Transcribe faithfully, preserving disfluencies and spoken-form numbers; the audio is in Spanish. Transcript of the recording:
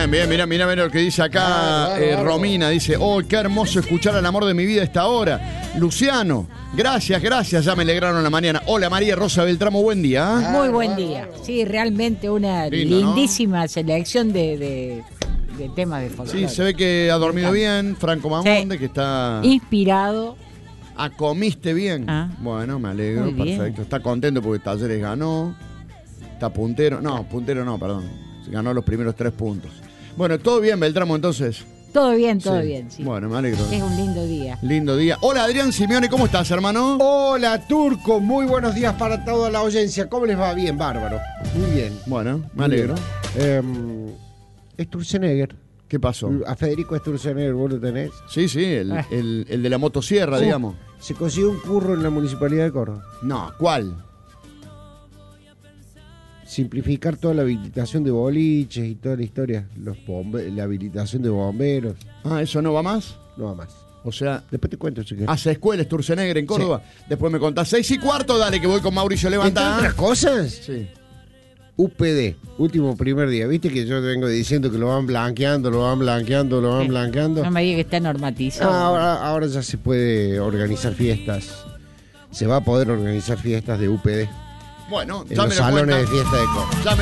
Bien, bien, mira, mira, mira lo que dice acá Claro, eh, claro. Romina. Dice, oh, qué hermoso escuchar al amor de mi vida a esta hora. Luciano, gracias, gracias, ya me alegraron la mañana. Hola María Rosa Beltramo, buen día. ¿eh? Muy buen día. Sí, realmente una Lindo, ¿no? lindísima selección de, de, de temas de folclore. Sí, se ve que ha dormido bien, Franco Mamonde, Sí. que está... Inspirado. Ah, comiste bien. Ah. Bueno, me alegro, Muy bien. perfecto. Está contento porque Talleres ganó. Está puntero. No, puntero no, perdón. Ganó los primeros tres puntos. Bueno, todo bien, Beltramo, entonces. Todo bien, todo Sí. bien, sí. Bueno, me alegro. Es un lindo día. Lindo día. Hola, Adrián Simeone, ¿cómo estás, hermano? Hola, Turco. Muy buenos días para toda la audiencia. ¿Cómo les va? Bien, bárbaro. Muy bien. Bueno, me alegro. Eh, Sturzenegger. ¿Qué pasó? A Federico Sturzenegger, ¿vos lo tenés? Sí, sí, el, Ah. el- el de la motosierra, Sí. digamos. Se consiguió un curro en la Municipalidad de Córdoba. No, ¿cuál? Simplificar toda la habilitación de boliches y toda la historia. Los bombe- la habilitación de bomberos. Ah, ¿eso no va más? No va más. O sea, Después te cuento si querés. hace escuela Sturzenegger en Córdoba. Después me contás seis y cuarto, dale, que voy con Mauricio Entre Levanta. otras cosas, Sí. U P D, último primer día. ¿Viste que yo te vengo diciendo que lo van blanqueando, lo van blanqueando, lo van Sí. blanqueando? No me digas que está normatizado. Ah, ahora, ahora ya se puede organizar fiestas. Se va a poder organizar fiestas de U P D Bueno, en ya los me lo salones cuenta. de fiesta de Córdoba. Ya me